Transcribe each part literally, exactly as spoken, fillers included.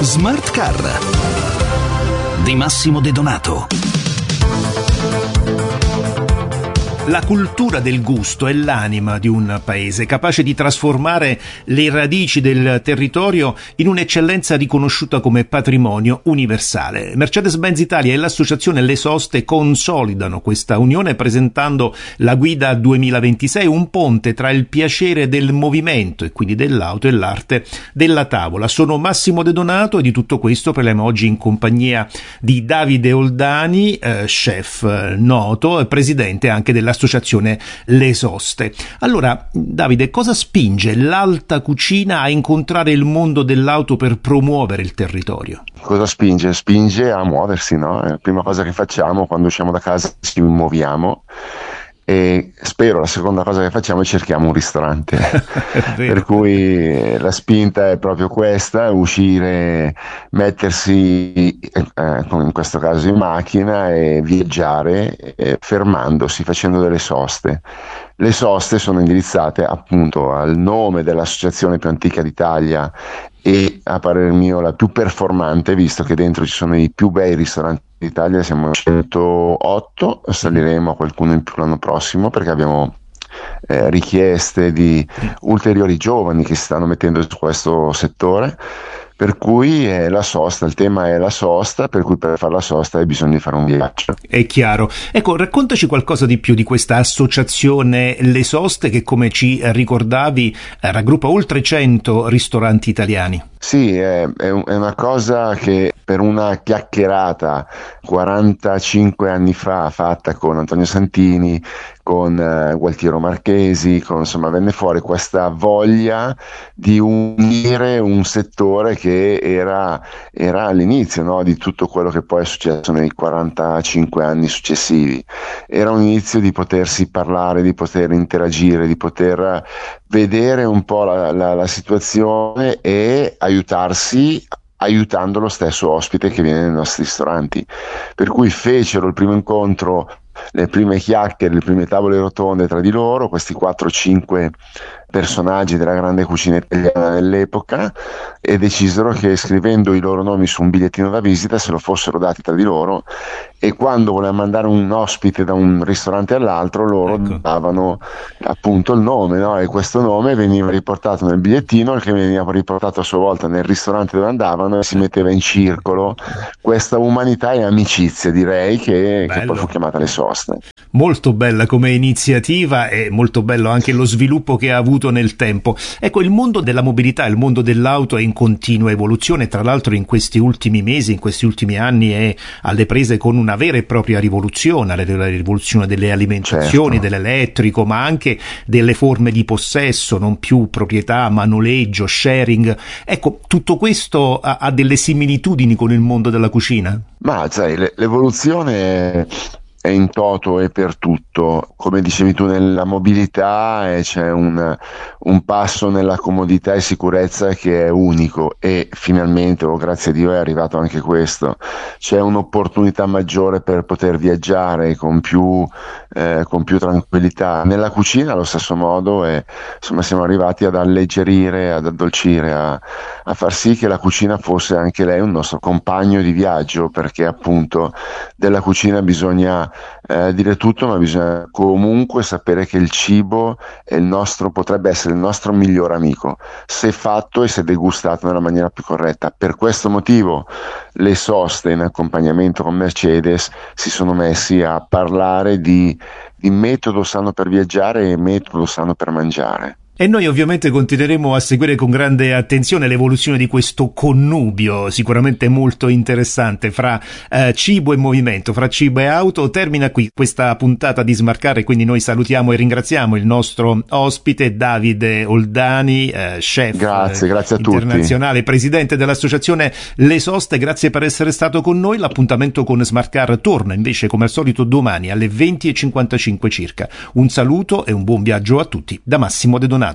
Smart Car di Massimo De Donato. La cultura del gusto è l'anima di un paese, capace di trasformare le radici del territorio in un'eccellenza riconosciuta come patrimonio universale. Mercedes-Benz Italia e l'associazione Le Soste consolidano questa unione presentando la Guida duemilaventisei, un ponte tra il piacere del movimento e quindi dell'auto e l'arte della tavola. Sono Massimo De Donato e di tutto questo parliamo oggi in compagnia di Davide Oldani, eh, chef noto e presidente anche della associazione Le Soste. Allora, Davide, cosa spinge l'alta cucina a incontrare il mondo dell'auto per promuovere il territorio? Cosa spinge? Spinge a muoversi, no? La prima cosa che facciamo quando usciamo da casa ci muoviamo. E spero la seconda cosa che facciamo è cerchiamo un ristorante. Per cui la spinta è proprio questa: uscire, mettersi eh, in questo caso in macchina e viaggiare eh, fermandosi, facendo delle soste. Le soste sono indirizzate appunto al nome dell'associazione più antica d'Italia e, a parer mio, la più performante, visto che dentro ci sono i più bei ristoranti d'Italia. Siamo centootto, saliremo a qualcuno in più l'anno prossimo perché abbiamo eh, richieste di ulteriori giovani che si stanno mettendo su questo settore. Per cui è la sosta, il tema è la sosta, per cui per fare la sosta hai bisogno di fare un viaggio. È chiaro. Ecco, raccontaci qualcosa di più di questa associazione Le Soste che, come ci ricordavi, raggruppa oltre cento ristoranti italiani. Sì, è, è una cosa che per una chiacchierata quarantacinque anni fa fatta con Antonio Santini, con uh, Gualtiero Marchesi, con, insomma, venne fuori questa voglia di unire un settore che era, era all'inizio, no, di tutto quello che poi è successo nei quarantacinque anni successivi. Era un inizio di potersi parlare, di poter interagire, di poter vedere un po' la, la, la situazione e aiutarsi aiutando lo stesso ospite che viene nei nostri ristoranti. Per cui fecero il primo incontro, le prime chiacchiere, le prime tavole rotonde tra di loro, questi quattro cinque personaggi della grande cucina italiana dell'epoca, e decisero che scrivendo i loro nomi su un bigliettino da visita se lo fossero dati tra di loro, e quando volevano mandare un ospite da un ristorante all'altro loro ecco. davano appunto il nome, no? E questo nome veniva riportato nel bigliettino, che veniva riportato a sua volta nel ristorante dove andavano, e si metteva in circolo questa umanità e amicizia, direi, che, che poi fu chiamata Le Soste. Molto bella come iniziativa e molto bello anche lo sviluppo che ha avuto nel tempo. Ecco, il mondo della mobilità, il mondo dell'auto è in continua evoluzione, tra l'altro in questi ultimi mesi, in questi ultimi anni è alle prese con una vera e propria rivoluzione, la rivoluzione delle alimentazioni, certo. dell'elettrico, ma anche delle forme di possesso, non più proprietà ma noleggio, sharing. Ecco, tutto questo ha, ha delle similitudini con il mondo della cucina? Ma sai, l'evoluzione è in toto e per tutto. Come dicevi tu, nella mobilità eh, c'è un, un passo nella comodità e sicurezza che è unico, e finalmente, oh, grazie a Dio, è arrivato anche questo. C'è un'opportunità maggiore per poter viaggiare con più, eh, con più tranquillità. Nella cucina allo stesso modo, e insomma siamo arrivati ad alleggerire, ad addolcire, a, a far sì che la cucina fosse anche lei un nostro compagno di viaggio, perché appunto della cucina bisogna Eh, dire tutto, ma bisogna comunque sapere che il cibo è il nostro, potrebbe essere il nostro miglior amico se fatto e se degustato nella maniera più corretta. Per questo motivo Le Soste, in accompagnamento con Mercedes, si sono messi a parlare di, di metodo sano per viaggiare e metodo sano per mangiare. E noi ovviamente continueremo a seguire con grande attenzione l'evoluzione di questo connubio sicuramente molto interessante fra eh, cibo e movimento, fra cibo e auto. Termina qui questa puntata di Smart Car, e quindi noi salutiamo e ringraziamo il nostro ospite Davide Oldani, eh, chef grazie, grazie a internazionale, tutti. presidente dell'associazione Le Soste. Grazie per essere stato con noi. L'appuntamento con Smart Car torna invece come al solito domani alle venti e cinquantacinque circa. Un saluto e un buon viaggio a tutti da Massimo De Donato.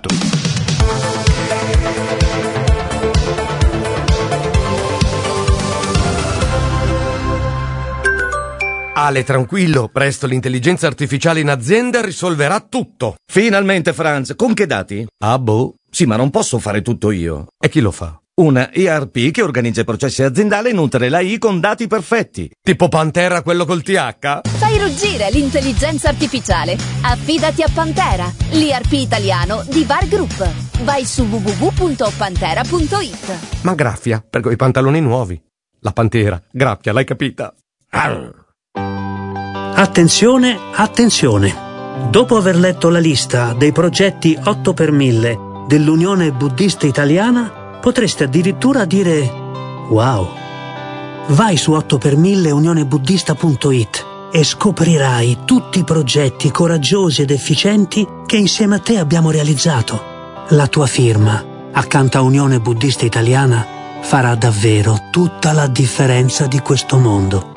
Ale, tranquillo, presto l'intelligenza artificiale in azienda risolverà tutto. Finalmente, Franz, con che dati? Ah, boh, sì, ma non posso fare tutto io. E chi lo fa? Una E R P che organizza i processi aziendali e nutre l'A I con dati perfetti. Tipo Pantera, quello col T H? Fai ruggire l'intelligenza artificiale. Affidati a Pantera, l'E R P italiano di V A R Group. Vai su w w w punto pantera punto i t. Ma graffia, per quei pantaloni nuovi. La Pantera, graffia, l'hai capita? Arr. Attenzione, attenzione. Dopo aver letto la lista dei progetti otto per mille dell'Unione Buddista Italiana, potreste addirittura dire wow. Vai su otto per mille unione buddista punto i t e scoprirai tutti i progetti coraggiosi ed efficienti che insieme a te abbiamo realizzato. La tua firma, accanto a Unione Buddista Italiana, farà davvero tutta la differenza di questo mondo.